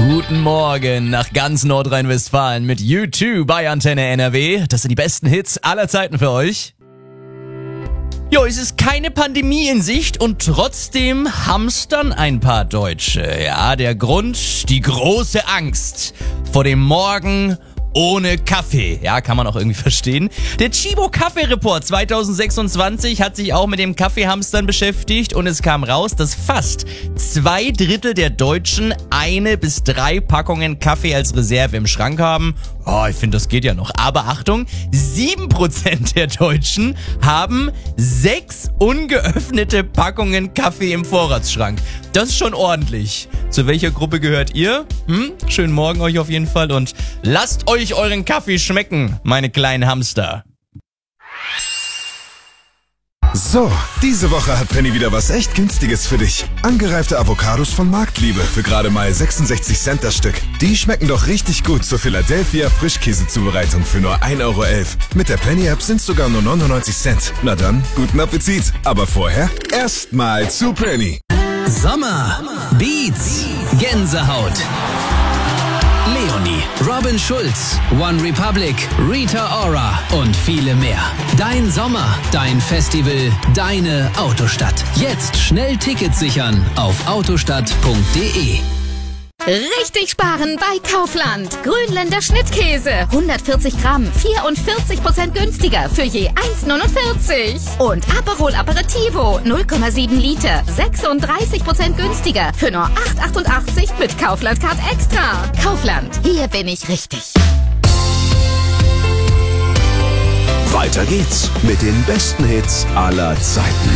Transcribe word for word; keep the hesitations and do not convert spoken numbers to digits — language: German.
Guten Morgen nach ganz Nordrhein-Westfalen mit U zwei bei Antenne N R W. Das sind die besten Hits aller Zeiten für euch. Jo, es ist keine Pandemie in Sicht und trotzdem hamstern ein paar Deutsche. Ja, der Grund, die große Angst vor dem Morgen ohne Kaffee. Ja, kann man auch irgendwie verstehen. Der Chibo Kaffee Report zwanzig sechsundzwanzig hat sich auch mit dem Kaffeehamstern beschäftigt und es kam raus, dass fast zwei Drittel der Deutschen eine bis drei Packungen Kaffee als Reserve im Schrank haben. Oh, ich finde, das geht ja noch. Aber Achtung, sieben Prozent der Deutschen haben sechs ungeöffnete Packungen Kaffee im Vorratsschrank. Das ist schon ordentlich. Zu welcher Gruppe gehört ihr? Hm? Schönen Morgen euch auf jeden Fall und lasst euch euren Kaffee schmecken, meine kleinen Hamster. So, diese Woche hat Penny wieder was echt Günstiges für dich. Angereifte Avocados von Marktliebe für gerade mal sechsundsechzig Cent das Stück. Die schmecken doch richtig gut zur Philadelphia Frischkäsezubereitung für nur ein Euro elf. Mit der Penny-App sind sogar nur neunundneunzig Cent. Na dann, guten Appetit. Aber vorher erstmal zu Penny. Sommer, Beats, Gänsehaut. Leonie, Robin Schulz, One Republic, Rita Ora und viele mehr. Dein Sommer, dein Festival, deine Autostadt. Jetzt schnell Tickets sichern auf autostadt punkt de. Richtig sparen bei Kaufland. Grünländer Schnittkäse. hundertvierzig Gramm, vierundvierzig Prozent günstiger für je eins neunundvierzig. Und Aperol Aperitivo, null Komma sieben Liter, sechsunddreißig Prozent günstiger für nur acht achtundachtzig mit Kaufland Card Extra. Kaufland, hier bin ich richtig. Weiter geht's mit den besten Hits aller Zeiten.